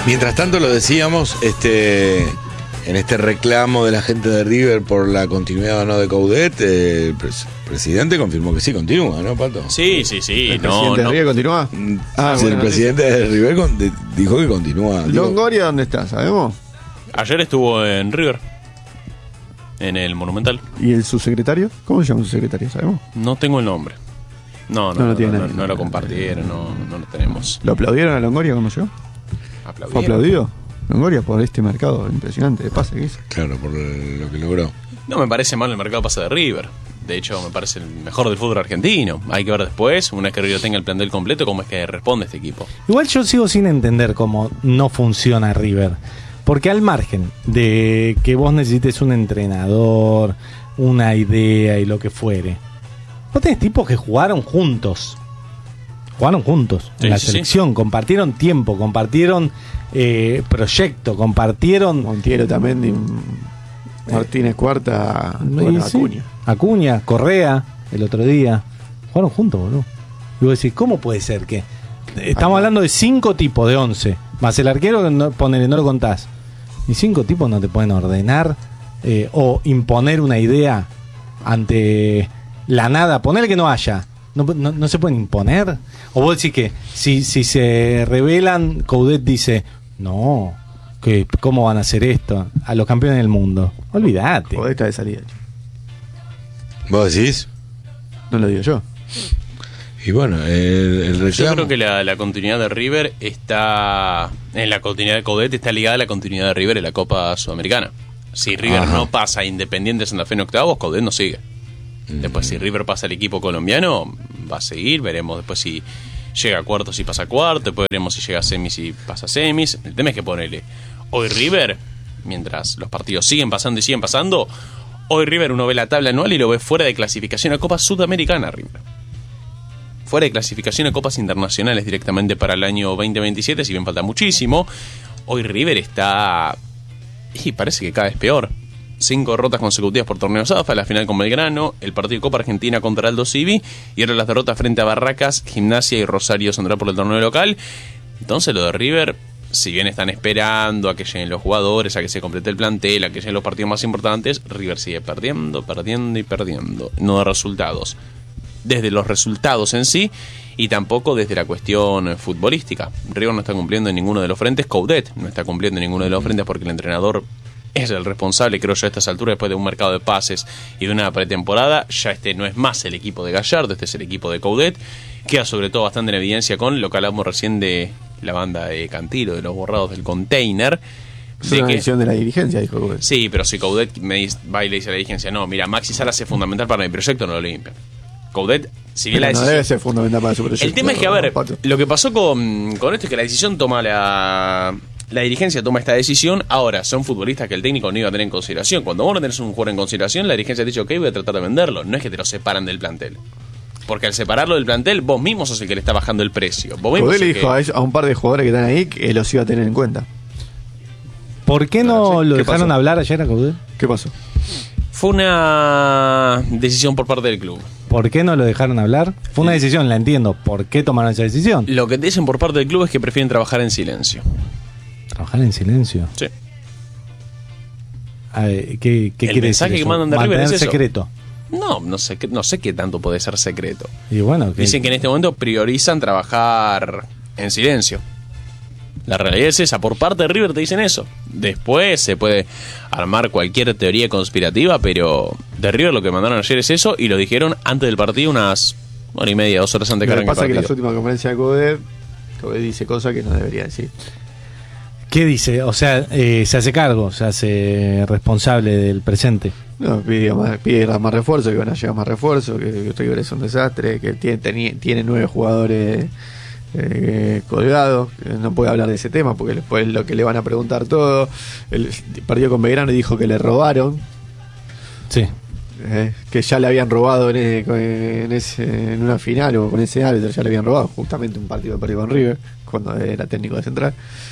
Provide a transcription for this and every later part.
Mientras tanto lo decíamos, en este reclamo de la gente de River por la continuidad o no de Coudet, el presidente confirmó que sí continúa, ¿no, Pato? Sí. ¿El presidente de River continúa? Sí, el presidente de River dijo que continúa. ¿Longoria dónde está? ¿Sabemos? Ayer estuvo en River, en el Monumental. ¿Y el subsecretario? ¿Cómo se llama su secretario? ¿Sabemos? No tengo el nombre. No lo compartieron, no lo tenemos. ¿Lo aplaudieron a Longoria cuando llegó? ¿Fue aplaudido? Longoria por este mercado impresionante de pase que hizo. Claro, por lo que logró. No me parece mal el mercado de pase de River. De hecho, me parece el mejor del fútbol argentino. Hay que ver después, una vez que River tenga el plantel completo, cómo es que responde este equipo. Igual yo sigo sin entender cómo no funciona River. Porque al margen de que vos necesites un entrenador, una idea y lo que fuere, vos tenés tipos que jugaron juntos. En la selección, compartieron tiempo, compartieron proyecto, compartieron... Montiero también, Martínez Cuarta, Acuña. Acuña, Correa, el otro día. Jugaron juntos, boludo. Y vos decís, ¿cómo puede ser que...? Estamos hablando de 5 tipos de 11, más el arquero que no lo contás. Y 5 tipos no te pueden ordenar o imponer una idea ante la nada. Poner que no haya. No se pueden imponer. O vos decís que si se rebelan, Coudet dice, no, que ¿cómo van a hacer esto? A los campeones del mundo. Olvídate. Coudet está de salida. ¿Vos decís? No lo digo yo. Y bueno, el reclamo... Yo creo que la continuidad de River está... En la continuidad de Coudet está ligada a la continuidad de River en la Copa Sudamericana. Si River no pasa a Independiente Santa Fe en octavos, Coudet no sigue. Después si River pasa al equipo colombiano, va a seguir. Veremos después si llega a cuartos y pasa a cuartos. Después veremos si llega a semis y pasa a semis. El tema es que ponele... Hoy River, mientras los partidos siguen pasando, hoy River uno ve la tabla anual y lo ve fuera de clasificación a Copa Sudamericana, River. Fuera de clasificación a copas internacionales directamente para el año 2027, si bien falta muchísimo. Hoy River está... Y parece que cada vez peor. 5 derrotas consecutivas por torneos AFA, la final con Belgrano, el partido de Copa Argentina contra Aldo Civi, y ahora las derrotas frente a Barracas, Gimnasia y Rosario Central por el torneo local. Entonces lo de River, si bien están esperando a que lleguen los jugadores, a que se complete el plantel, a que lleguen los partidos más importantes, River sigue perdiendo. No da resultados. Desde los resultados en sí y tampoco desde la cuestión futbolística. River no está cumpliendo en ninguno de los frentes. Coudet no está cumpliendo en ninguno de los frentes porque el entrenador es el responsable, creo yo, a estas alturas, después de un mercado de pases y de una pretemporada. Ya este no es más el equipo de Gallardo, este es el equipo de Coudet. Queda sobre todo bastante en evidencia con lo que hablamos recién de la banda de Cantilo, de los borrados del container. Es una decisión de la dirigencia, dijo Coudet. Sí, pero si Coudet va y le dice a la dirigencia, no, mira, Maxi Salas es fundamental para mi proyecto, no lo limpian. Coudet, si bien no debe ser fundamental para su proyecto. El tema es que, a ver, lo que pasó con esto es que la decisión toma la dirigencia toma esta decisión. Ahora, son futbolistas que el técnico no iba a tener en consideración. Cuando vos no tenés un jugador en consideración, la dirigencia te dice, ok, voy a tratar de venderlo. No es que te lo separan del plantel. Porque al separarlo del plantel, vos mismo sos el que le está bajando el precio. Coudet le dijo a un par de jugadores que están ahí que los iba a tener en cuenta. ¿Por qué no lo dejaron hablar ayer a Coudet? ¿Qué pasó? Fue una decisión por parte del club. ¿Por qué no lo dejaron hablar? Fue una decisión, la entiendo. ¿Por qué tomaron esa decisión? Lo que te dicen por parte del club es que prefieren trabajar en silencio. ¿Trabajar en silencio? Sí. A ver, ¿qué quiere mensaje decir que mandan de River es eso. Secreto. No sé qué tanto puede ser secreto. Y bueno, dicen que en este momento priorizan trabajar en silencio. La realidad es esa, por parte de River te dicen eso. Después se puede armar cualquier teoría conspirativa, pero de River lo que mandaron ayer es eso, y lo dijeron antes del partido, unas 1:30, 2 horas antes de que arranque el partido. Lo que pasa es que en las últimas conferencias de Coudet dice cosas que no debería decir. ¿Qué dice? O sea, se hace cargo, se hace responsable del presente. No, pide más refuerzos, que van a llegar más refuerzos, que River es un desastre, que tiene 9 jugadores colgados. No puede hablar de ese tema porque después lo que le van a preguntar todo. El partido con Belgrano dijo que le robaron. Sí. Que ya le habían robado en una final o con ese árbitro, ya le habían robado justamente un partido perdido con River cuando era técnico de Central.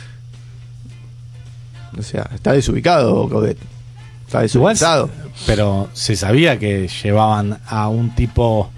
O sea, está desubicado Coudet. Está desubicado. Igual, pero se sabía que llevaban a un tipo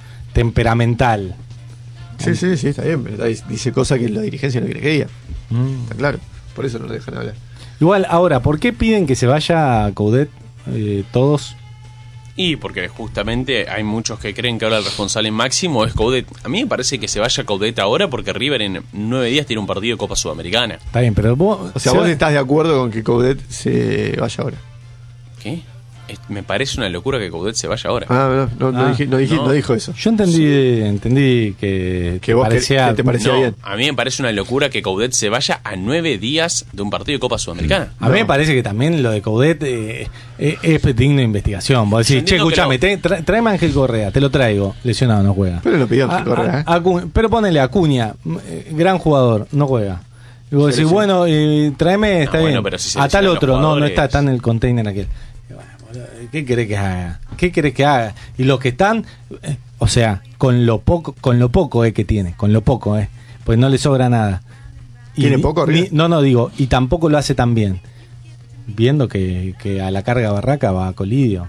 temperamental. Sí, está bien, pero dice cosas que la dirigencia no quiere que diga. Está claro. Por eso no lo dejan hablar. Igual, ahora, ¿por qué piden que se vaya Coudet todos? Y porque justamente hay muchos que creen que ahora el responsable máximo es Coudet. A mí me parece que se vaya Coudet ahora porque River en 9 días tiene un partido de Copa Sudamericana. Está bien, pero vos... O sea, vos estás de acuerdo con que Coudet se vaya ahora. ¿Qué? Me parece una locura que Coudet se vaya ahora. No dijo eso. Yo entendí que vos parecía... que te parecía No, bien. a mí me parece una locura que Coudet se vaya a 9 días de un partido de Copa Sudamericana. A mí me parece que también lo de Coudet es digno de investigación. Vos decís, che, escuchame, tráeme a Ángel Correa, te lo traigo. Lesionado, no juega. Pero lo pidió Ángel Correa. Pero ponele Acuña, gran jugador, no juega. Y vos decís, bueno, tráeme, está bien. Pero si a tal otro, no está, está en el jugadores. Container aquel. ¿Qué querés que haga? ¿Qué querés que haga? Y los que están, o sea, con lo poco que tiene, pues no le sobra nada. ¿Tiene poco, River? No digo, y tampoco lo hace tan bien. Viendo que a la carga barraca va Colidio.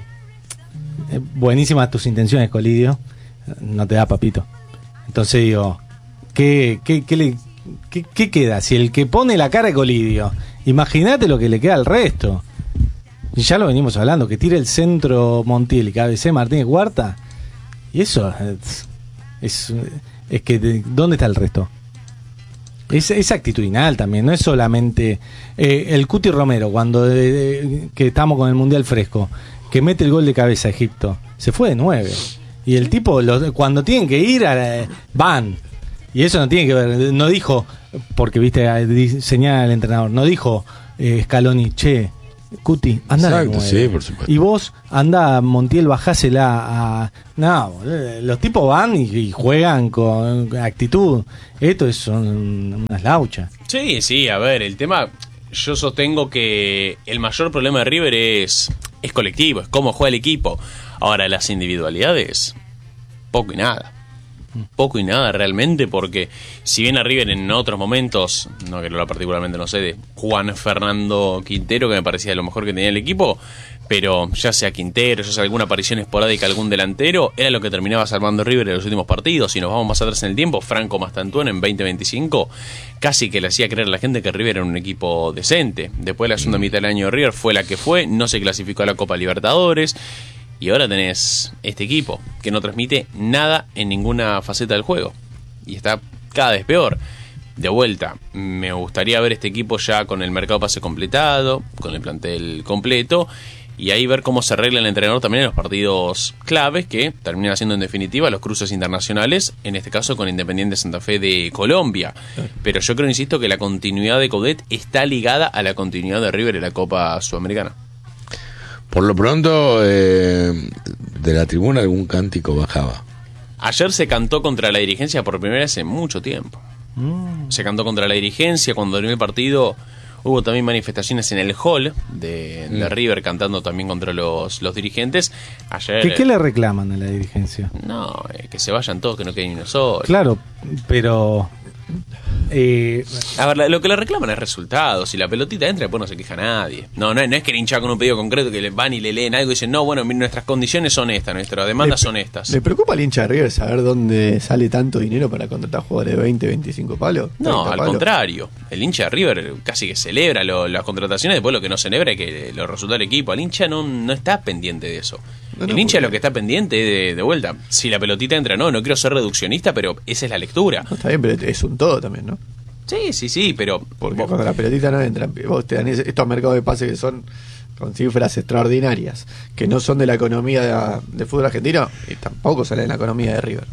Buenísimas tus intenciones, Colidio. No te da papito. Entonces digo, ¿qué queda? Si el que pone la cara es Colidio, imagínate lo que le queda al resto. Y ya lo venimos hablando, que tire el centro Montiel y cabecee Martínez Huerta. Y eso es que ¿dónde está el resto? Es actitudinal también, no es solamente el Cuti Romero, cuando que estamos con el Mundial fresco, que mete el gol de cabeza a Egipto, se fue de 9. Y el tipo, cuando tienen que ir, van. Y eso no tiene que ver, no dijo, porque viste, señala el entrenador, no dijo Scaloni, che, Cuti, anda. Exacto, sí, por supuesto. Y vos, anda, Montiel, bajásela a... No, los tipos van y juegan con actitud. Esto son unas lauchas. Sí, a ver, el tema... Yo sostengo que el mayor problema de River es colectivo, es cómo juega el equipo. Ahora, las individualidades, poco y nada. Poco y nada realmente, porque si bien a River en otros momentos, no que lo particularmente no sé, de Juan Fernando Quintero, que me parecía lo mejor que tenía el equipo, pero ya sea Quintero, ya sea alguna aparición esporádica, algún delantero, era lo que terminaba salvando River en los últimos partidos. Si nos vamos más atrás en el tiempo, Franco Mastantuono en 2025 casi que le hacía creer a la gente que River era un equipo decente. Después de la segunda mitad del año de River fue la que fue, no se clasificó a la Copa Libertadores. Y ahora tenés este equipo que no transmite nada en ninguna faceta del juego. Y está cada vez peor. De vuelta, me gustaría ver este equipo ya con el mercado pase completado, con el plantel completo, y ahí ver cómo se arregla el entrenador también en los partidos claves, que terminan siendo en definitiva los cruces internacionales, en este caso con Independiente Santa Fe de Colombia. Pero yo creo, insisto, que la continuidad de Coudet está ligada a la continuidad de River en la Copa Sudamericana. Por lo pronto, de la tribuna algún cántico bajaba. Ayer se cantó contra la dirigencia por primera vez en mucho tiempo. Se cantó contra la dirigencia. Cuando terminó el partido hubo también manifestaciones en el hall de River cantando también contra los dirigentes. Ayer, ¿Qué le reclaman a la dirigencia? No, que se vayan todos, que no quede ni uno solo. Claro, pero... A ver, lo que le reclaman es resultados. Si la pelotita entra, después no se queja nadie. No es que el hincha con un pedido concreto que le van y le leen algo y dicen, no, bueno, nuestras condiciones son estas, nuestras demandas son estas. ¿Le preocupa al hincha de River saber dónde sale tanto dinero para contratar jugadores de 20, 25 palos? No, al palos? Contrario. El hincha de River casi que celebra las contrataciones, después lo que no celebra es que los resultados del equipo. Al hincha no está pendiente de eso. El hincha lo que está pendiente de vuelta. Si la pelotita entra, no quiero ser reduccionista, pero esa es la lectura. No, está bien, pero es un todo también, ¿no? Sí, pero... Porque cuando la pelotita no entra, vos te dan estos mercados de pase que son con cifras extraordinarias, que no son de la economía de fútbol argentino, y tampoco salen de la economía de River.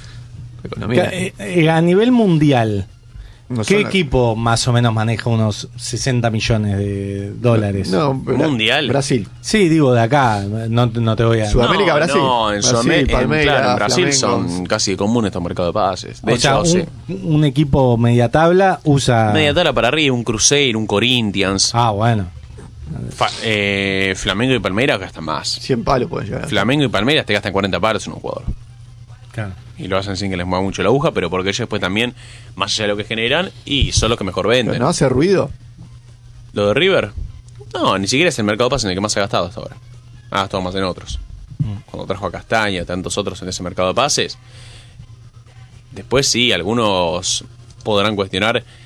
A nivel mundial, No ¿qué son equipo más o menos maneja unos 60 millones de dólares? Mundial. Brasil. Sí, digo de acá, no te voy a... Sudamérica, Brasil. No, en Brasil, Sudamérica, Palmeiras, claro, en Brasil Flamengo. son casi comunes estos mercados de pases. De O hecho, sea, un equipo media tabla usa... media tabla para arriba, un Cruzeiro, un Corinthians, Ah, bueno. Flamengo y Palmeiras gastan más. 100 palos pueden llegar. Flamengo y Palmeiras te gastan 40 palos en un jugador. Claro. Y lo hacen sin que les mueva mucho la aguja, pero porque ellos después también, más allá de lo que generan, y son los que mejor venden. ¿No hace ruido? ¿Lo de River? No, ni siquiera es el mercado de pases en el que más se ha gastado hasta ahora. Ha gastado más en otros. Cuando trajo a Castaña, tantos otros en ese mercado de pases. Después sí, algunos podrán cuestionar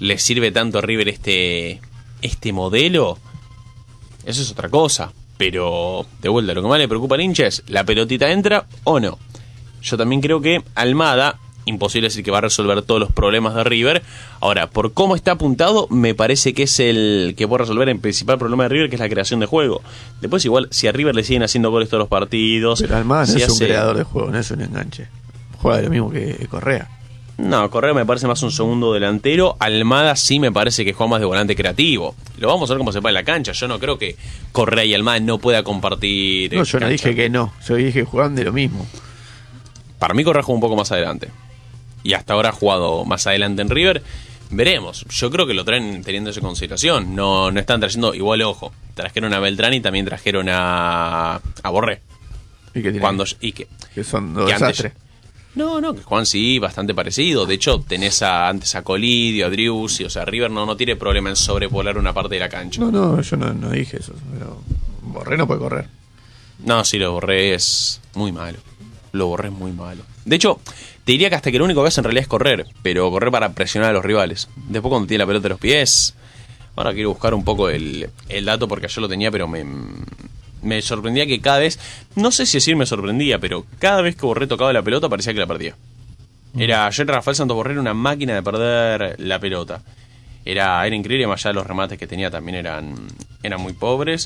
le sirve tanto a River este modelo, eso es otra cosa. Pero, de vuelta, lo que más le preocupa al hincha es, ¿la pelotita entra o no? Yo también creo que Almada, imposible decir que va a resolver todos los problemas de River. Ahora, por cómo está apuntado, me parece que es el que puede resolver el principal problema de River, que es la creación de juego. Después igual, si a River le siguen haciendo goles todos los partidos... Pero Almada no si es un creador de juego, no es un enganche. Juega lo mismo que Correa. No, Correa me parece más un segundo delantero. Almada sí me parece que juega más de volante creativo. Lo vamos a ver cómo se va en la cancha. Yo no creo que Correa y Almada no pueda compartir. No, yo no cancha. dije que no. Yo dije juegan de lo mismo. Para mí Correa juega un poco más adelante. Y hasta ahora ha jugado más adelante en River. Veremos. Yo creo que lo traen teniendo eso en consideración. No están trayendo, igual ojo, trajeron a Beltrán y también trajeron a Borré. ¿Y qué tiene? Que son dos desastres. No, que Juan sí, bastante parecido. De hecho, tenés antes a Colidio, a Driussi. O sea, River no tiene problema en sobrepolar una parte de la cancha. No, yo no dije eso. Pero Borré no puede correr. No, sí, lo Borré es muy malo. Lo Borré es muy malo. De hecho, te diría que hasta que lo único que hace en realidad es correr. Pero correr para presionar a los rivales. Después cuando tiene la pelota de los pies... Ahora quiero buscar un poco el dato porque yo lo tenía, pero me sorprendía que cada vez, no sé si decir me sorprendía, pero cada vez que Borré tocaba la pelota parecía que la perdía. Ayer Rafael Santos Borré era una máquina de perder la pelota. Era increíble, más allá de los remates que tenía también eran muy pobres.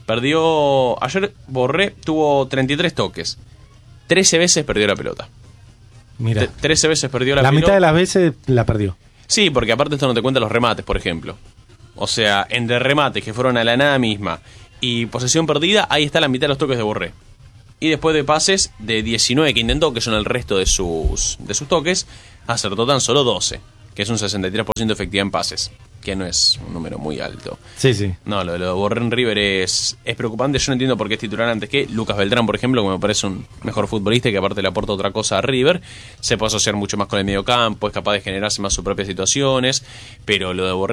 Ayer Borré tuvo 33 toques. 13 veces perdió la pelota. Mira. 13 veces perdió la pelota. La mitad de las veces la perdió. Sí, porque aparte esto no te cuenta los remates, por ejemplo. O sea, entre remates que fueron a la nada misma y posesión perdida, ahí está la mitad de los toques de Borré. Y después de pases de 19 que intentó, que son el resto de sus toques, acertó tan solo 12, que es un 63% de efectividad en pases, que no es un número muy alto. Sí. No, lo de Borré en River es preocupante. Yo no entiendo por qué es titular antes que Lucas Beltrán, por ejemplo, que me parece un mejor futbolista y que aparte le aporta otra cosa a River. Se puede asociar mucho más con el mediocampo, es capaz de generarse más sus propias situaciones, pero lo de Borré